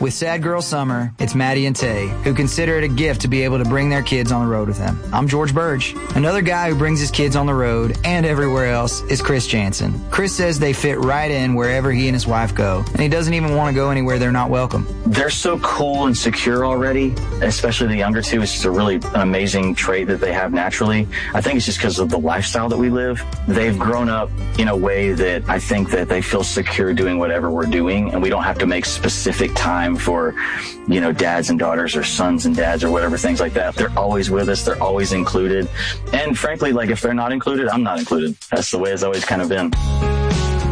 With Sad Girl Summer, it's Maddie and Tay, who consider it a gift to be able to bring their kids on the road with them. I'm George Burge. Another guy who brings his kids on the road and everywhere else is Chris Jansen. Chris says they fit right in wherever he and his wife go, and he doesn't even want to go anywhere they're not welcome. They're so cool and secure already, especially the younger two. It's just a really an amazing trait that they have naturally. I think it's just because of the lifestyle that we live. They've grown up in a way that I think that they feel secure doing whatever we're doing, and we don't have to make specific time for, dads and daughters or sons and dads or whatever, things like that. They're always with us. They're always included. And frankly, if they're not included, I'm not included. That's the way it's always kind of been.